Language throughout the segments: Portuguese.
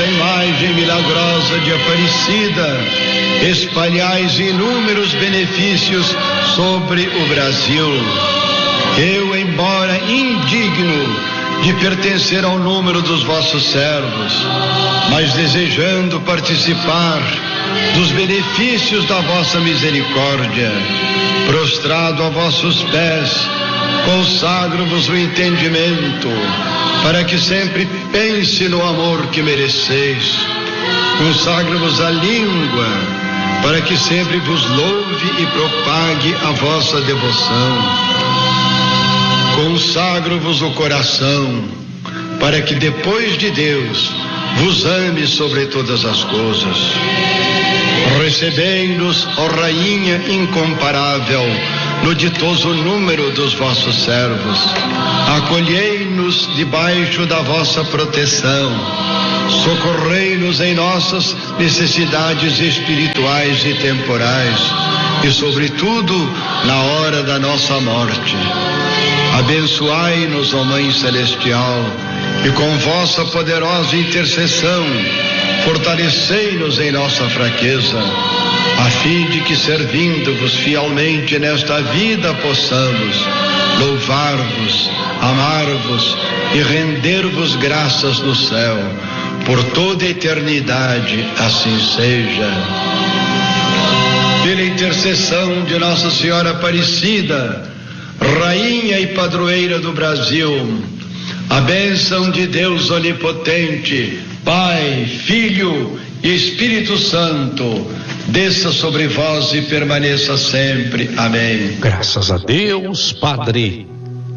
imagem milagrosa de Aparecida, espalhais inúmeros benefícios sobre o Brasil. Eu, embora indigno de pertencer ao número dos vossos servos, mas desejando participar dos benefícios da vossa misericórdia, prostrado a vossos pés, consagro-vos o entendimento, para que sempre pense no amor que mereceis. Consagro-vos a língua, para que sempre vos louve e propague a vossa devoção. Consagro-vos o coração, para que depois de Deus vos ame sobre todas as coisas. Recebei-nos, ó Rainha incomparável, no ditoso número dos vossos servos. Acolhei-nos debaixo da vossa proteção. Socorrei-nos em nossas necessidades espirituais e temporais, e sobretudo na hora da nossa morte. Abençoai-nos, ó Mãe Celestial, e com vossa poderosa intercessão fortalecei-nos em nossa fraqueza, a fim de que, servindo-vos fielmente nesta vida, possamos louvar-vos, amar-vos e render-vos graças no céu, por toda a eternidade. Assim seja. Pela intercessão de Nossa Senhora Aparecida, Rainha e Padroeira do Brasil, a bênção de Deus Onipotente, Pai, Filho e Espírito Santo, desça sobre vós e permaneça sempre. Amém. Graças a Deus, Padre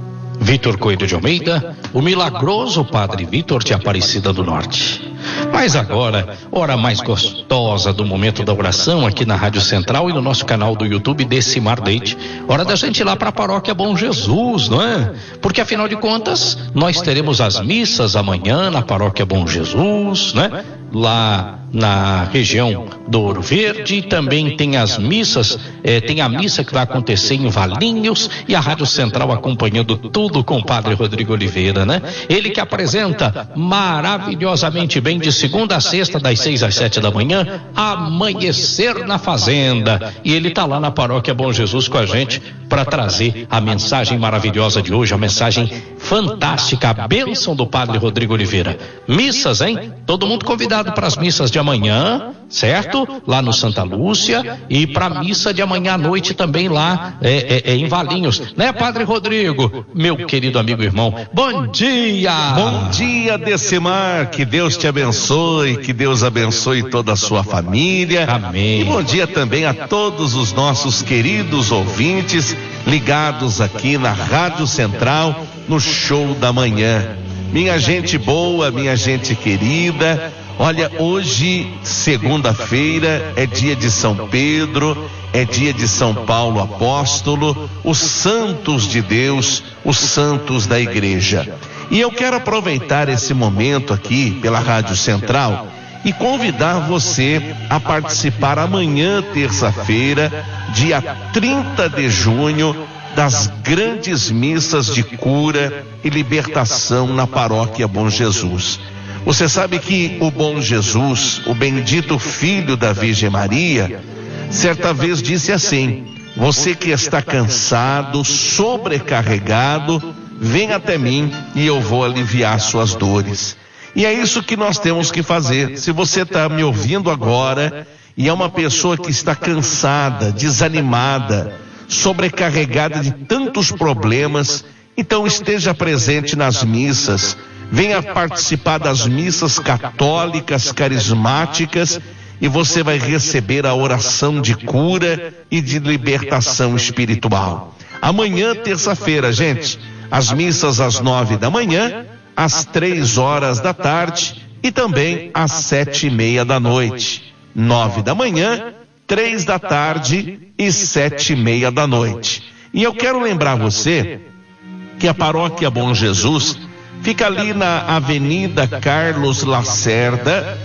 Vitor Coelho de Almeida, o milagroso Padre Vitor de Aparecida do Norte. Mas agora, hora mais gostosa do momento da oração aqui na Rádio Central e no nosso canal do YouTube Decimar Leite. Hora da gente ir lá para a Paróquia Bom Jesus, não é? Porque afinal de contas, nós teremos as missas amanhã na Paróquia Bom Jesus, né? Lá na região do Ouro Verde, também tem as missas, tem a missa que vai acontecer em Valinhos e a Rádio Central acompanhando tudo com o Padre Rodrigo Oliveira, né? Ele que apresenta maravilhosamente bem de segunda a sexta, das 6 às 7 da manhã, Amanhecer na Fazenda. E ele tá lá na Paróquia Bom Jesus com a gente para trazer a mensagem maravilhosa de hoje, a mensagem fantástica, a bênção do Padre Rodrigo Oliveira. Missas, hein? Todo mundo convidado para as missas de amanhã, certo? Lá no Santa Lúcia, e para a missa de amanhã à noite também lá em Valinhos, né, Padre Rodrigo? Meu querido amigo e irmão, bom dia! Bom dia, Decimar, que Deus te abençoe, que Deus abençoe toda a sua família. Amém. E bom dia também a todos os nossos queridos ouvintes ligados aqui na Rádio Central, no Show da Manhã. Minha gente boa, minha gente querida, olha, hoje, segunda-feira, é dia de São Pedro, é dia de São Paulo Apóstolo, os santos de Deus, os santos da Igreja. E eu quero aproveitar esse momento aqui pela Rádio Central e convidar você a participar amanhã, terça-feira, dia 30 de junho, das grandes missas de cura e libertação na Paróquia Bom Jesus. Você sabe que o Bom Jesus, o bendito Filho da Virgem Maria, certa vez disse assim: você que está cansado, sobrecarregado, vem até mim e eu vou aliviar suas dores. E é isso que nós temos que fazer. Se você está me ouvindo agora e é uma pessoa que está cansada, desanimada, sobrecarregada de tantos problemas, então esteja presente nas missas, venha participar das missas católicas, carismáticas, e você vai receber a oração de cura e de libertação espiritual. Amanhã, terça-feira, gente, as missas às 9 da manhã, às 3 horas da tarde e também às 7:30 da noite. 9 da manhã, 3 da tarde e 7:30 da noite. E eu quero lembrar você que a Paróquia Bom Jesus fica ali na Avenida Carlos Lacerda,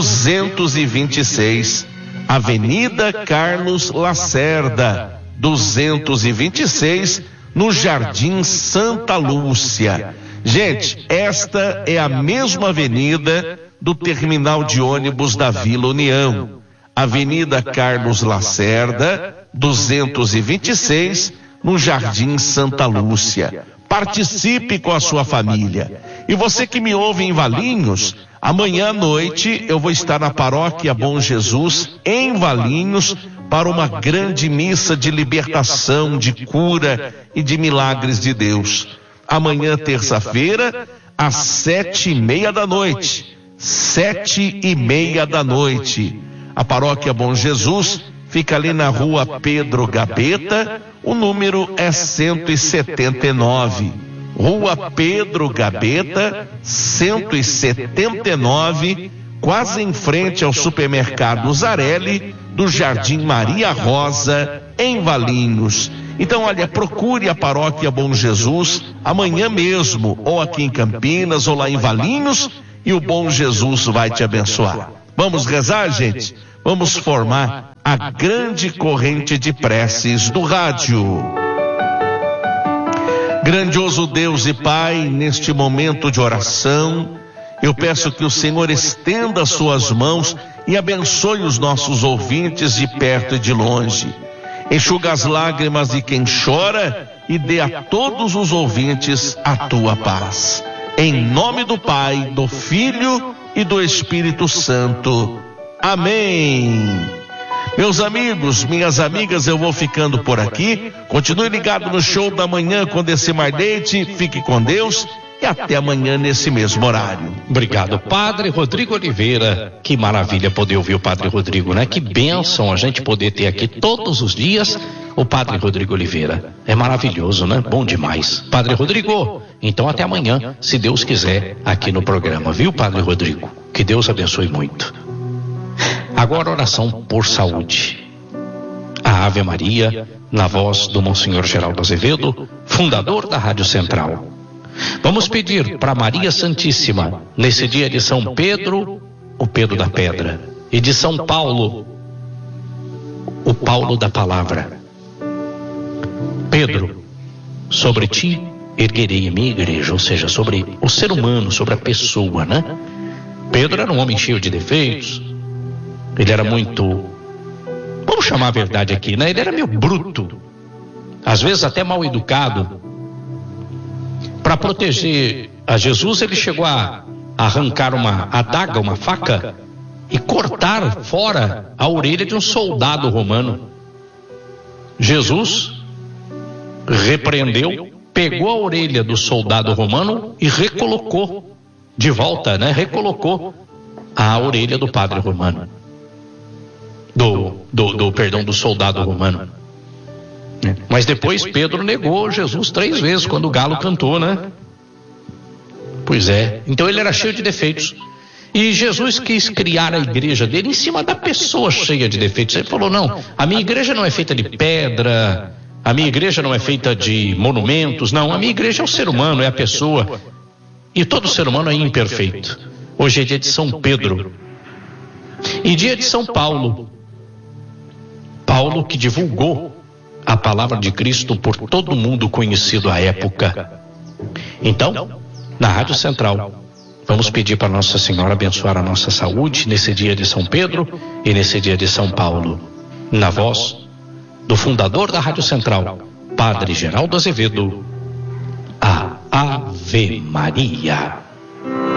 226. Avenida Carlos Lacerda, 226, no Jardim Santa Lúcia. Gente, esta é a mesma avenida do terminal de ônibus da Vila União, Avenida Carlos Lacerda, 226, no Jardim Santa Lúcia. Participe com a sua família. E você que me ouve em Valinhos, amanhã à noite eu vou estar na Paróquia Bom Jesus, em Valinhos, para uma grande missa de libertação, de cura e de milagres de Deus. Amanhã, terça-feira, às 7:30 da noite. 7:30 da noite. A Paróquia Bom Jesus fica ali na rua Pedro Gabeta, o número é 179. Rua Pedro Gabeta, 179, quase em frente ao supermercado Zarelli, do Jardim Maria Rosa, em Valinhos. Então, olha, procure a Paróquia Bom Jesus amanhã mesmo, ou aqui em Campinas, ou lá em Valinhos, e o Bom Jesus vai te abençoar. Vamos rezar, gente? Vamos formar a grande corrente de preces do rádio. Grandioso Deus e Pai, neste momento de oração, eu peço que o Senhor estenda as suas mãos e abençoe os nossos ouvintes de perto e de longe. Enxuga as lágrimas de quem chora e dê a todos os ouvintes a tua paz. Em nome do Pai, do Filho e do Espírito Santo. Amém. Meus amigos, minhas amigas, eu vou ficando por aqui. Continue ligado no Show da Manhã com Decimar Leite. Fique com Deus e até amanhã nesse mesmo horário. Obrigado, Padre Rodrigo Oliveira. Que maravilha poder ouvir o Padre Rodrigo, né? Que bênção a gente poder ter aqui todos os dias o Padre Rodrigo Oliveira. É maravilhoso, né? Bom demais. Padre Rodrigo, então até amanhã, se Deus quiser, aqui no programa, viu, Padre Rodrigo? Que Deus abençoe muito. Agora, oração por saúde. A Ave Maria, na voz do Monsenhor Geraldo Azevedo, fundador da Rádio Central. Vamos pedir para Maria Santíssima, nesse dia de São Pedro, o Pedro da Pedra, e de São Paulo, o Paulo da Palavra. Pedro, sobre ti erguerei a minha igreja, ou seja, sobre o ser humano, sobre a pessoa, né? Pedro era um homem cheio de defeitos. Ele era muito, vamos chamar a verdade aqui, né? Ele era meio bruto, às vezes até mal educado. Para proteger a Jesus, ele chegou a arrancar uma adaga, uma faca, e cortar fora a orelha de um soldado romano. Jesus repreendeu, pegou a orelha do soldado romano e recolocou de volta, né? Recolocou a orelha do padre romano. Do soldado romano. Mas depois Pedro negou Jesus 3 vezes quando o galo cantou, né? Pois é. Então ele era cheio de defeitos. E Jesus quis criar a igreja dele em cima da pessoa cheia de defeitos. Ele falou: não, a minha igreja não é feita de pedra, a minha igreja não é feita de monumentos, não, a minha igreja é o ser humano, é a pessoa. E todo ser humano é imperfeito. Hoje é dia de São Pedro e dia de São Paulo. Paulo, que divulgou a palavra de Cristo por todo mundo conhecido à época. Então, na Rádio Central, vamos pedir para Nossa Senhora abençoar a nossa saúde nesse dia de São Pedro e nesse dia de São Paulo. Na voz do fundador da Rádio Central, Padre Geraldo Azevedo, a Ave Maria.